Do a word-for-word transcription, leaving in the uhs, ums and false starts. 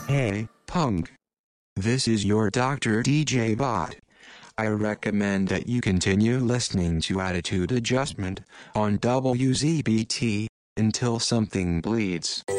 Hey, punk. This is your doctor D J Bot. I recommend that you continue listening to Attitude Adjustment on W Z B T until something bleeds.